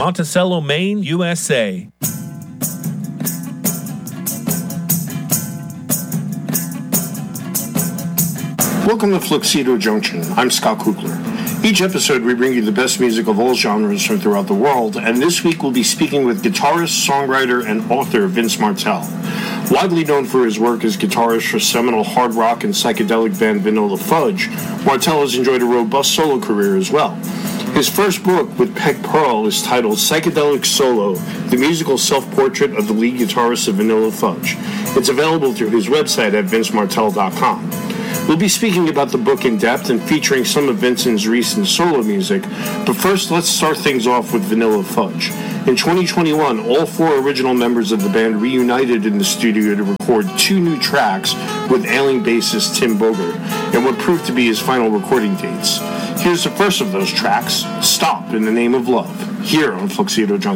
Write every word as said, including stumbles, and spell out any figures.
Monticello, Maine, U S A. Welcome to Fluxido Junction. I'm Scott Kukler. Each episode, we bring you the best music of all genres from throughout the world, and this week we'll be speaking with guitarist, songwriter, and author Vince Martell. Widely known for his work as guitarist for seminal hard rock and psychedelic band Vanilla Fudge, Martell has enjoyed a robust solo career as well. His first book with Peg Pearl is titled Psychedelic Solo, the musical self-portrait of the lead guitarist of Vanilla Fudge. It's available through his website at vince martell dot com. We'll be speaking about the book in depth and featuring some of Vincent's recent solo music, but first let's start things off with Vanilla Fudge. In twenty twenty-one, all four original members of the band reunited in the studio to record two new tracks with ailing bassist Tim Boger, and what proved to be his final recording dates. Here's the first of those tracks, Stop in the Name of Love, here on Fluxido Junction.